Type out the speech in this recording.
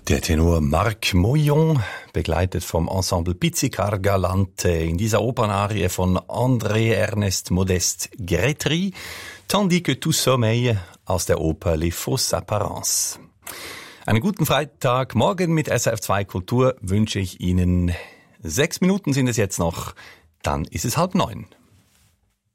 Der Tenor Marc Moyon, begleitet vom Ensemble Pizzicar Galante in dieser Opernarie von André Ernest Modeste Grétry, tandis que tout sommeil aus der Oper Les Fausses Apparences. Einen guten Freitagmorgen mit SRF2 Kultur wünsche ich Ihnen. 6 Minuten sind es jetzt noch, dann ist es 8:30.